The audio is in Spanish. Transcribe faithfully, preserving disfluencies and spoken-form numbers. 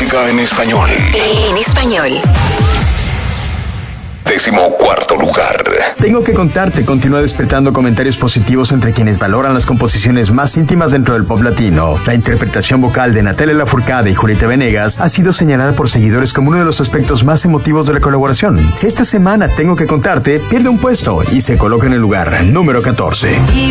música en español. En español. Décimo cuarto lugar. Tengo que contarte, continúa despertando comentarios positivos entre quienes valoran las composiciones más íntimas dentro del pop latino. La interpretación vocal de Natalia Lafourcade y Julieta Venegas ha sido señalada por seguidores como uno de los aspectos más emotivos de la colaboración. Esta semana, Tengo que contarte, pierde un puesto y se coloca en el lugar número catorce. Y